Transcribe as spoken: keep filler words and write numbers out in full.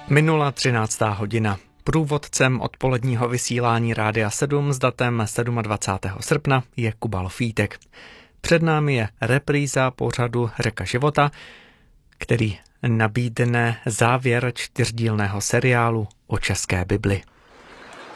Minula třináctá hodina. Průvodcem odpoledního vysílání Rádia sedm s datem dvacátého sedmého srpna je Kuba Lofítek. Před námi je repríza pořadu Řeka života, který nabídne závěr čtyřdílného seriálu o české Bibli.